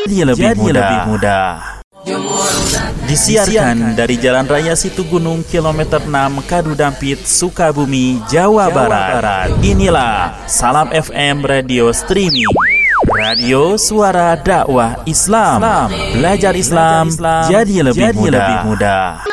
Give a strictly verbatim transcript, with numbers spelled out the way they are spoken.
jadi lebih, jadi mudah. lebih mudah. Disiarkan dari Jalan Raya Situgunung kilometer enam Kadudampit, Sukabumi, Jawa, Jawa Barat. Barat. Inilah Salam F M Radio Streaming, radio suara dakwah Islam. Islam. Belajar Islam, Belajar Islam jadi lebih jadi mudah. Lebih mudah.